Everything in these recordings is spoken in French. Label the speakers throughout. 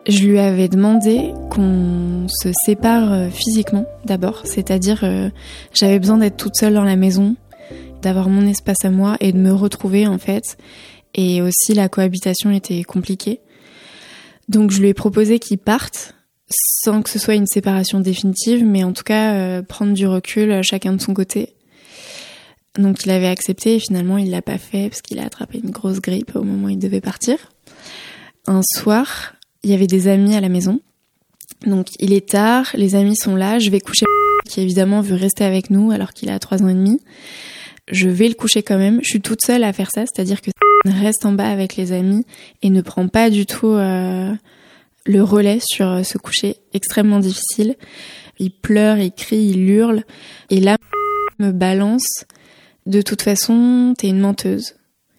Speaker 1: Je lui avais demandé qu'on se sépare physiquement d'abord, c'est-à-dire j'avais besoin d'être toute seule dans la maison, d'avoir mon espace à moi et de me retrouver en fait. Et aussi la cohabitation était compliquée. Donc je lui ai proposé qu'il parte, sans que ce soit une séparation définitive, mais en tout cas prendre du recul chacun de son côté. Donc il avait accepté et finalement il l'a pas fait parce qu'il a attrapé une grosse grippe au moment où il devait partir. Un soir, il y avait des amis à la maison. Donc il est tard, les amis sont là, je vais coucher qui évidemment veut rester avec nous alors qu'il a 3 ans et demi. Je vais le coucher quand même, je suis toute seule à faire ça, c'est-à-dire que reste en bas avec les amis et ne prend pas du tout le relais sur ce coucher extrêmement difficile. Il pleure, il crie, il hurle et là me balance. De toute façon, t'es une menteuse.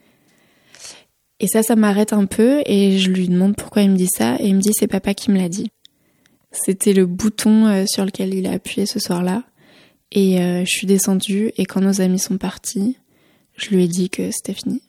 Speaker 1: Et ça m'arrête un peu et je lui demande pourquoi il me dit ça et il me dit c'est papa qui me l'a dit. C'était le bouton sur lequel il a appuyé ce soir-là et je suis descendue et quand nos amis sont partis, je lui ai dit que c'était fini.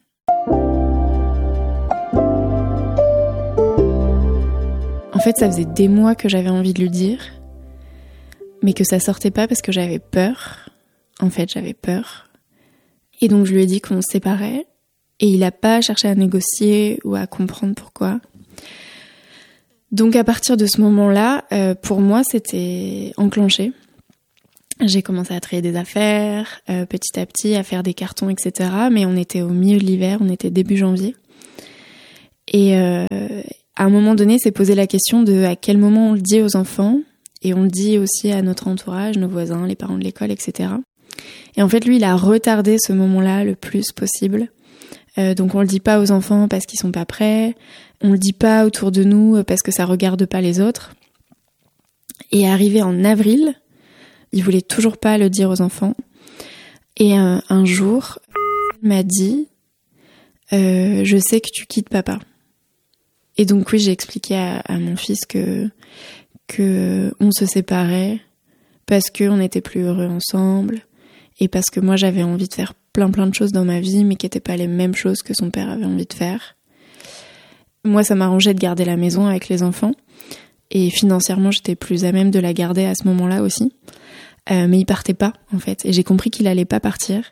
Speaker 1: En fait, ça faisait des mois que j'avais envie de lui dire, mais que ça sortait pas parce que j'avais peur. En fait, j'avais peur. Et donc je lui ai dit qu'on se séparait et il a pas cherché à négocier ou à comprendre pourquoi. Donc à partir de ce moment-là, pour moi c'était enclenché. J'ai commencé à trier des affaires, petit à petit à faire des cartons, etc. Mais on était au milieu de l'hiver, on était début janvier. Et à un moment donné, c'est posé la question de à quel moment on le dit aux enfants et on le dit aussi à notre entourage, nos voisins, les parents de l'école, etc. Et en fait, lui, il a retardé ce moment-là le plus possible. Donc on le dit pas aux enfants parce qu'ils sont pas prêts, on le dit pas autour de nous parce que ça regarde pas les autres. Et arrivé en avril, il voulait toujours pas le dire aux enfants. Et un jour, il m'a dit je sais que tu quittes papa. Et donc oui, j'ai expliqué à mon fils que on se séparait parce qu'on n'était plus heureux ensemble et parce que moi j'avais envie de faire plein de choses dans ma vie mais qui n'étaient pas les mêmes choses que son père avait envie de faire. Moi ça m'arrangeait de garder la maison avec les enfants et financièrement j'étais plus à même de la garder à ce moment-là aussi. Mais il partait pas en fait et j'ai compris qu'il allait pas partir.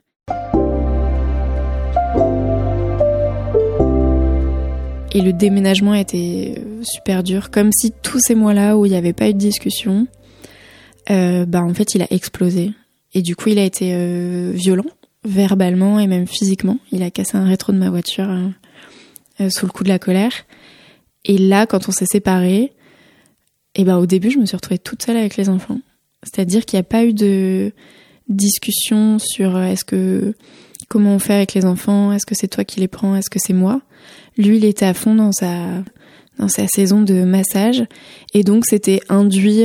Speaker 1: Et le déménagement a été super dur, comme si tous ces mois-là où il n'y avait pas eu de discussion, en fait il a explosé. Et du coup il a été violent, verbalement et même physiquement. Il a cassé un rétro de ma voiture sous le coup de la colère. Et là, quand on s'est séparés, au début je me suis retrouvée toute seule avec les enfants. C'est-à-dire qu'il n'y a pas eu de discussion sur comment on fait avec les enfants, est-ce que c'est toi qui les prends, est-ce que c'est moi. Lui, il était à fond dans sa saison de massage et donc c'était induit.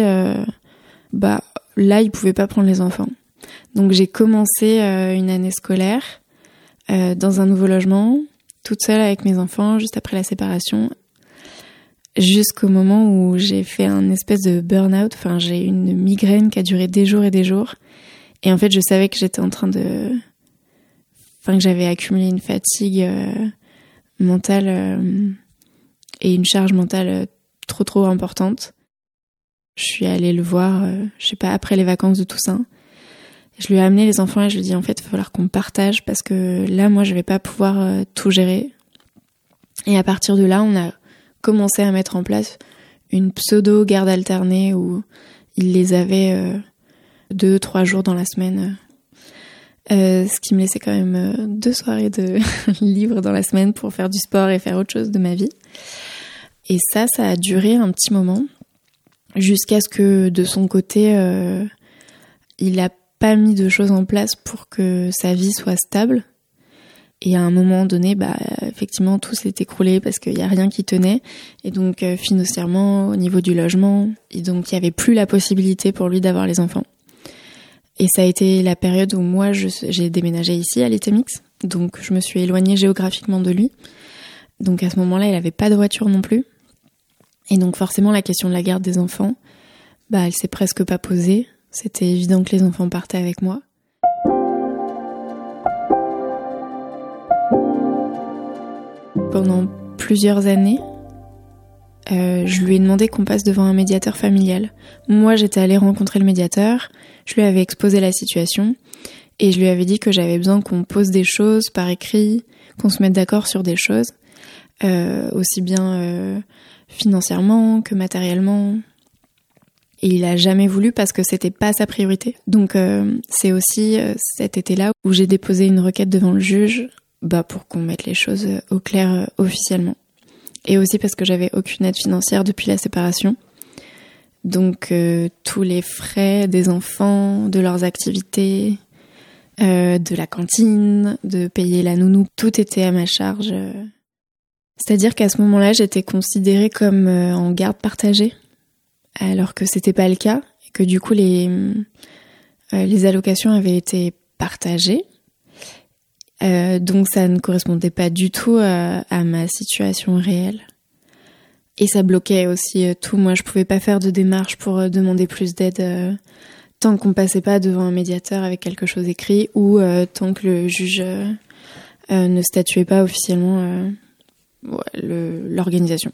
Speaker 1: Là, il pouvait pas prendre les enfants. Donc j'ai commencé une année scolaire dans un nouveau logement, toute seule avec mes enfants, juste après la séparation, jusqu'au moment où j'ai fait un espèce de burn-out. Enfin, j'ai eu une migraine qui a duré des jours et des jours. Et en fait, je savais que j'étais en train que j'avais accumulé une fatigue mentale et une charge mentale trop importante. Je suis allée le voir, après les vacances de Toussaint. Je lui ai amené les enfants et je lui ai dit en fait, il va falloir qu'on partage parce que là, moi, je vais pas pouvoir tout gérer. Et à partir de là, on a commencé à mettre en place une pseudo-garde alternée où il les avait 2-3 jours dans la semaine. Ce qui me laissait quand même 2 soirées de libre dans la semaine pour faire du sport et faire autre chose de ma vie. Et ça a duré un petit moment, jusqu'à ce que de son côté, il a pas mis de choses en place pour que sa vie soit stable. Et à un moment donné, effectivement, tout s'est écroulé parce qu'il y a rien qui tenait. Et donc, financièrement, au niveau du logement, et donc il y avait plus la possibilité pour lui d'avoir les enfants. Et ça a été la période où moi, j'ai déménagé ici, à l'Etemix. Donc, je me suis éloignée géographiquement de lui. Donc, à ce moment-là, il avait pas de voiture non plus. Et donc, forcément, la question de la garde des enfants, elle s'est presque pas posée. C'était évident que les enfants partaient avec moi. Pendant plusieurs années, je lui ai demandé qu'on passe devant un médiateur familial. Moi, j'étais allée rencontrer le médiateur, je lui avais exposé la situation et je lui avais dit que j'avais besoin qu'on pose des choses par écrit, qu'on se mette d'accord sur des choses, aussi bien financièrement que matériellement. Et il a jamais voulu parce que c'était pas sa priorité. Donc c'est aussi cet été-là où j'ai déposé une requête devant le juge pour qu'on mette les choses au clair officiellement. Et aussi parce que j'avais aucune aide financière depuis la séparation. Donc tous les frais des enfants, de leurs activités, de la cantine, de payer la nounou, tout était à ma charge. C'est-à-dire qu'à ce moment-là, j'étais considérée comme en garde partagée, alors que c'était pas le cas, et que du coup les allocations avaient été partagées. Donc ça ne correspondait pas du tout à ma situation réelle. Et ça bloquait aussi tout. Moi, je pouvais pas faire de démarche pour demander plus d'aide tant qu'on passait pas devant un médiateur avec quelque chose écrit ou tant que le juge ne statuait pas officiellement l'organisation.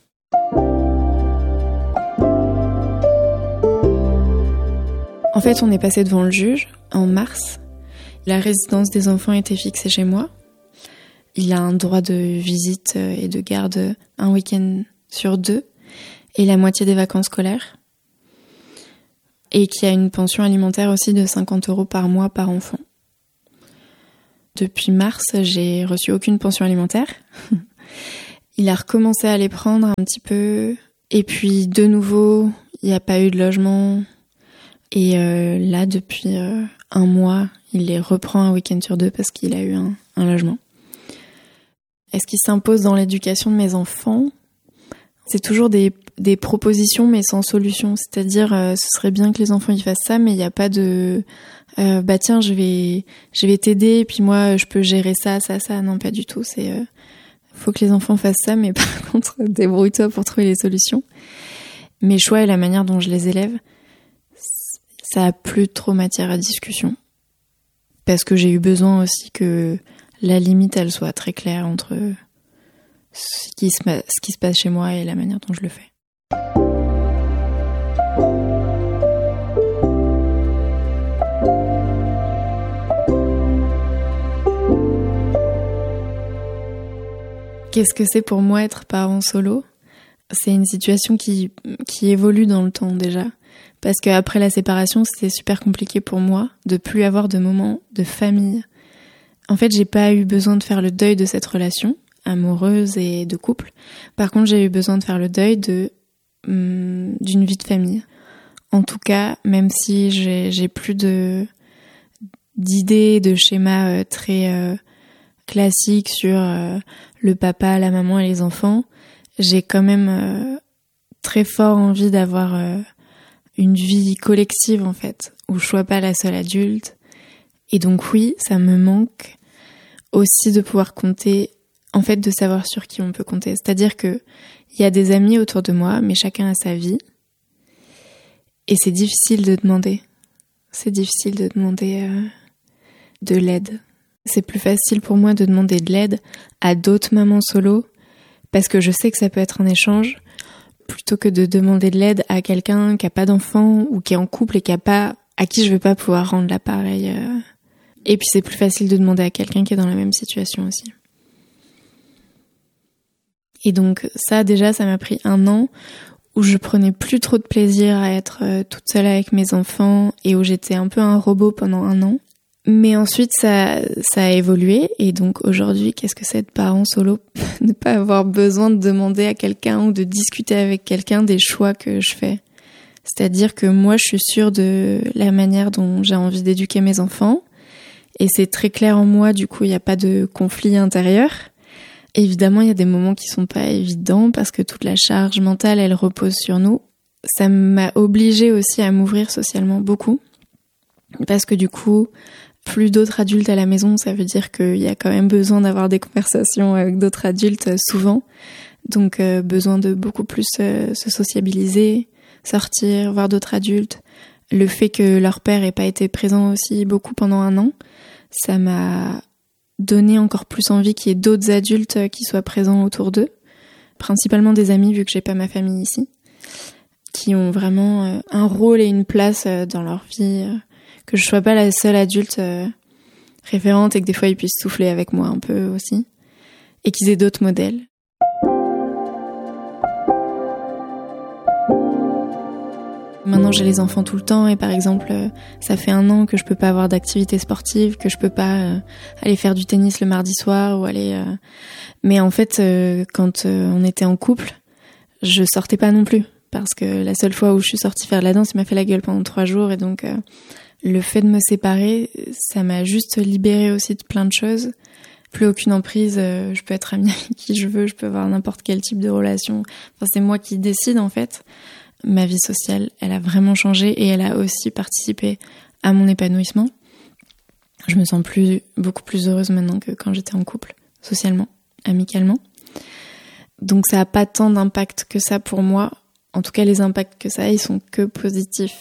Speaker 1: En fait, on est passé devant le juge en mars. La résidence des enfants était fixée chez moi. Il a un droit de visite et de garde un week-end sur 2 et la moitié des vacances scolaires. Et qui a une pension alimentaire aussi de 50 € par mois par enfant. Depuis mars, j'ai reçu aucune pension alimentaire. Il a recommencé à les prendre un petit peu. Et puis de nouveau, il n'y a pas eu de logement. Et là, depuis un mois, il les reprend un week-end sur 2 parce qu'il a eu un logement. Est-ce qu'il s'impose dans l'éducation de mes enfants ? C'est toujours des propositions mais sans solution. C'est-à-dire, ce serait bien que les enfants y fassent ça, mais il n'y a pas de tiens, je vais t'aider et puis moi je peux gérer ça. Non, pas du tout. C'est faut que les enfants fassent ça, mais par contre, débrouille-toi pour trouver les solutions. Mes choix et la manière dont je les élève, ça a plus trop matière à discussion. Parce que j'ai eu besoin aussi que la limite, elle soit très claire entre ce qui se passe chez moi et la manière dont je le fais. Qu'est-ce que c'est pour moi être parent solo ? C'est une situation qui évolue dans le temps déjà. Parce qu'après la séparation, c'était super compliqué pour moi de plus avoir de moments de famille. En fait, j'ai pas eu besoin de faire le deuil de cette relation amoureuse et de couple. Par contre, j'ai eu besoin de faire le deuil d'une vie de famille. En tout cas, même si j'ai plus d'idées, de schémas très classiques sur le papa, la maman et les enfants, j'ai quand même très fort envie d'avoir une vie collective en fait, où je sois pas la seule adulte. Et donc oui, ça me manque aussi de pouvoir compter, en fait de savoir sur qui on peut compter. C'est-à-dire que il y a des amis autour de moi, mais chacun a sa vie. Et c'est difficile de demander. C'est difficile de demander de l'aide. C'est plus facile pour moi de demander de l'aide à d'autres mamans solo, parce que je sais que ça peut être un échange, plutôt que de demander de l'aide à quelqu'un qui a pas d'enfant ou qui est en couple et à qui je vais pas pouvoir rendre l'appareil. Et puis c'est plus facile de demander à quelqu'un qui est dans la même situation aussi. Et donc ça déjà, ça m'a pris 1 an où je prenais plus trop de plaisir à être toute seule avec mes enfants et où j'étais un peu un robot pendant 1 an. Mais ensuite ça a évolué et donc aujourd'hui, qu'est-ce que c'est être parent solo ? Ne pas avoir besoin de demander à quelqu'un ou de discuter avec quelqu'un des choix que je fais. C'est-à-dire que moi je suis sûre de la manière dont j'ai envie d'éduquer mes enfants. Et c'est très clair en moi, du coup, il n'y a pas de conflit intérieur. Évidemment, il y a des moments qui sont pas évidents parce que toute la charge mentale, elle repose sur nous. Ça m'a obligée aussi à m'ouvrir socialement beaucoup. Parce que du coup, plus d'autres adultes à la maison, ça veut dire qu'il y a quand même besoin d'avoir des conversations avec d'autres adultes souvent. Donc, besoin de beaucoup plus se sociabiliser, sortir, voir d'autres adultes. Le fait que leur père ait pas été présent aussi beaucoup pendant 1 an, ça m'a donné encore plus envie qu'il y ait d'autres adultes qui soient présents autour d'eux. principalement des amis vu que j'ai pas ma famille ici, qui ont vraiment un rôle et une place dans leur vie, que je sois pas la seule adulte référente et que des fois ils puissent souffler avec moi un peu aussi, et qu'ils aient d'autres modèles. Maintenant, j'ai les enfants tout le temps et par exemple, ça fait 1 an que je peux pas avoir d'activité sportive, que je peux pas aller faire du tennis le mardi soir ou aller... Mais en fait, quand on était en couple, je sortais pas non plus parce que la seule fois où je suis sortie faire de la danse, il m'a fait la gueule pendant 3 jours et donc le fait de me séparer, ça m'a juste libérée aussi de plein de choses. Plus aucune emprise, je peux être amie avec qui je veux, je peux avoir n'importe quel type de relation. Enfin, c'est moi qui décide en fait. Ma vie sociale, elle a vraiment changé et elle a aussi participé à mon épanouissement. Je me sens beaucoup plus heureuse maintenant que quand j'étais en couple, socialement, amicalement. Donc ça a pas tant d'impact que ça pour moi. En tout cas, les impacts que ça a, ils sont que positifs.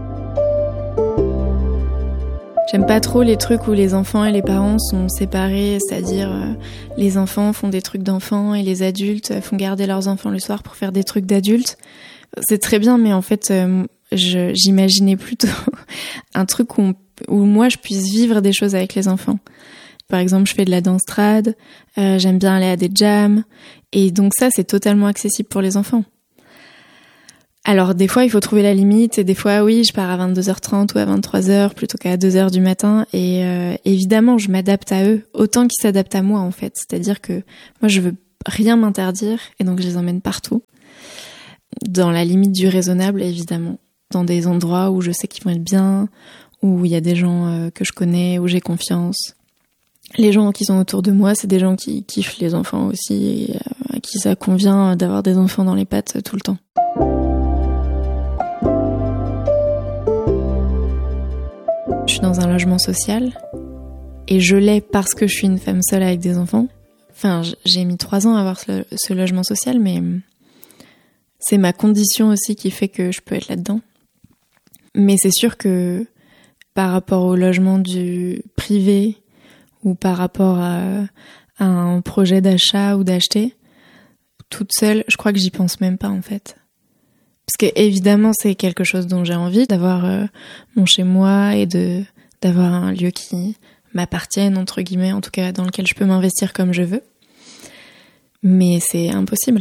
Speaker 1: J'aime pas trop les trucs où les enfants et les parents sont séparés, c'est-à-dire les enfants font des trucs d'enfants et les adultes font garder leurs enfants le soir pour faire des trucs d'adultes. C'est très bien, mais en fait, j'imaginais plutôt un truc où moi je puisse vivre des choses avec les enfants. Par exemple, je fais de la danse trad, j'aime bien aller à des jams, et donc ça, c'est totalement accessible pour les enfants. Alors des fois, il faut trouver la limite, et des fois, oui, je pars à 22h30 ou à 23h plutôt qu'à 2h du matin, et évidemment, je m'adapte à eux autant qu'ils s'adaptent à moi, en fait. C'est-à-dire que moi, je veux rien m'interdire, et donc je les emmène partout. Dans la limite du raisonnable, évidemment. Dans des endroits où je sais qu'ils vont être bien, où il y a des gens que je connais, où j'ai confiance. Les gens qui sont autour de moi, c'est des gens qui kiffent les enfants aussi, et à qui ça convient d'avoir des enfants dans les pattes tout le temps. Je suis dans un logement social, et je l'ai parce que je suis une femme seule avec des enfants. Enfin, j'ai mis 3 ans à avoir ce logement social, mais... c'est ma condition aussi qui fait que je peux être là-dedans. Mais c'est sûr que par rapport au logement du privé ou par rapport à un projet d'achat ou d'acheter, toute seule, je crois que j'y pense même pas en fait. Parce que évidemment c'est quelque chose dont j'ai envie, d'avoir mon chez-moi et d'avoir un lieu qui m'appartienne, entre guillemets, en tout cas dans lequel je peux m'investir comme je veux. Mais c'est impossible.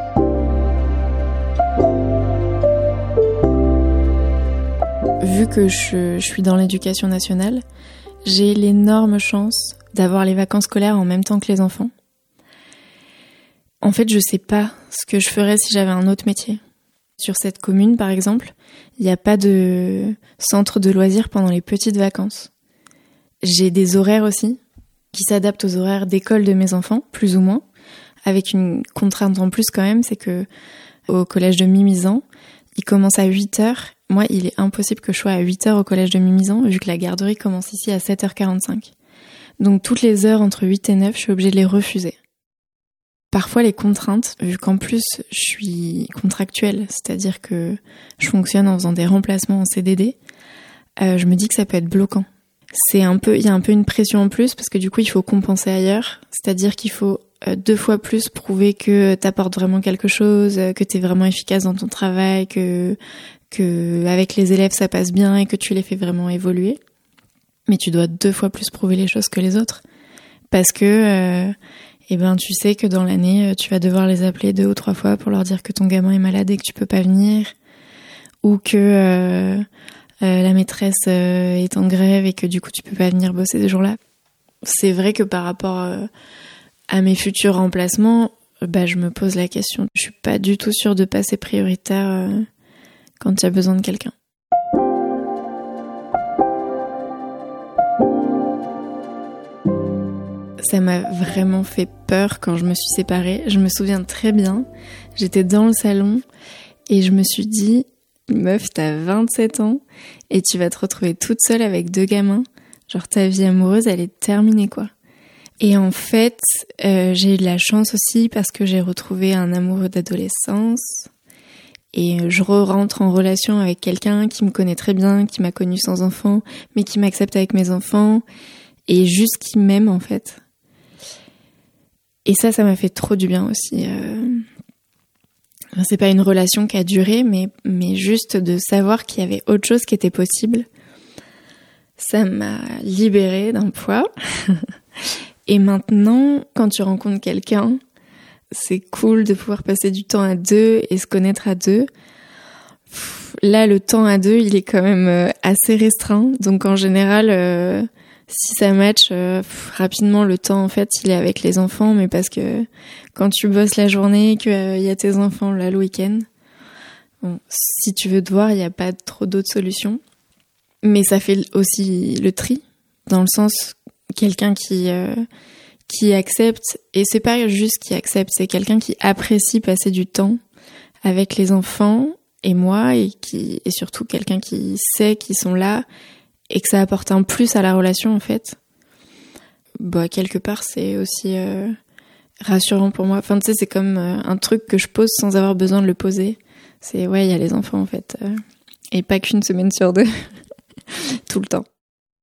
Speaker 1: Vu que je suis dans l'éducation nationale, j'ai l'énorme chance d'avoir les vacances scolaires en même temps que les enfants. En fait, je sais pas ce que je ferais si j'avais un autre métier. Sur cette commune, par exemple, il n'y a pas de centre de loisirs pendant les petites vacances. J'ai des horaires aussi qui s'adaptent aux horaires d'école de mes enfants, plus ou moins, avec une contrainte en plus quand même, c'est que au collège de Mimizan, il commence à 8h. Moi, il est impossible que je sois à 8h au collège de Mimizan, vu que la garderie commence ici à 7h45. Donc toutes les heures entre 8 et 9, je suis obligée de les refuser. Parfois les contraintes, vu qu'en plus je suis contractuelle, c'est-à-dire que je fonctionne en faisant des remplacements en CDD, je me dis que ça peut être bloquant. Il y a un peu une pression en plus, parce que du coup il faut compenser ailleurs, c'est-à-dire qu'il faut 2 fois plus prouver que t'apportes vraiment quelque chose, que t'es vraiment efficace dans ton travail, que avec les élèves ça passe bien et que tu les fais vraiment évoluer. Mais tu dois 2 fois plus prouver les choses que les autres. Parce que, tu sais que dans l'année, tu vas devoir les appeler 2 ou 3 fois pour leur dire que ton gamin est malade et que tu peux pas venir. Ou que la maîtresse est en grève et que du coup tu peux pas venir bosser ce jour-là. C'est vrai que par rapport à mes futurs remplacements, je me pose la question. Je suis pas du tout sûre de passer prioritaire quand il y a besoin de quelqu'un. Ça m'a vraiment fait peur quand je me suis séparée. Je me souviens très bien, j'étais dans le salon et je me suis dit, meuf, t'as 27 ans et tu vas te retrouver toute seule avec 2 gamins. Genre ta vie amoureuse, elle est terminée quoi. Et en fait, j'ai eu de la chance aussi parce que j'ai retrouvé un amoureux d'adolescence. Et je rentre en relation avec quelqu'un qui me connaît très bien, qui m'a connue sans enfant, mais qui m'accepte avec mes enfants, et juste qui m'aime en fait. Et ça m'a fait trop du bien aussi. Enfin, c'est pas une relation qui a duré, mais juste de savoir qu'il y avait autre chose qui était possible, ça m'a libérée d'un poids. Et maintenant, quand tu rencontres quelqu'un, c'est cool de pouvoir passer du temps à deux et se connaître à deux. Là, le temps à deux, il est quand même assez restreint. Donc en général, si ça match, rapidement le temps, en fait, il est avec les enfants. Mais parce que quand tu bosses la journée, qu'il y a tes enfants là le week-end, bon, si tu veux te voir, il n'y a pas trop d'autres solutions. Mais ça fait aussi le tri, dans le sens quelqu'un qui accepte, et c'est pas juste qui accepte, c'est quelqu'un qui apprécie passer du temps avec les enfants et moi, et surtout quelqu'un qui sait qu'ils sont là et que ça apporte un plus à la relation en fait. Bah quelque part c'est aussi rassurant pour moi. Enfin tu sais, c'est comme un truc que je pose sans avoir besoin de le poser. C'est ouais, il y a les enfants en fait, et pas qu'une semaine sur deux, tout le temps.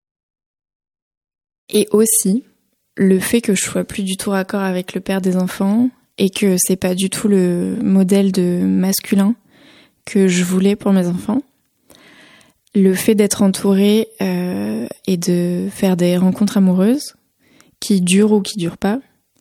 Speaker 1: Et aussi le fait que je sois plus du tout raccord avec le père des enfants et que c'est pas du tout le modèle de masculin que je voulais pour mes enfants. Le fait d'être entourée et de faire des rencontres amoureuses qui durent ou qui durent pas,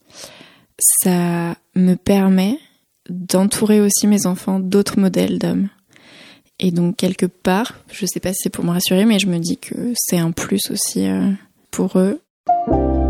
Speaker 1: ça me permet d'entourer aussi mes enfants d'autres modèles d'hommes. Et donc quelque part, je sais pas si c'est pour me rassurer, mais je me dis que c'est un plus aussi pour eux.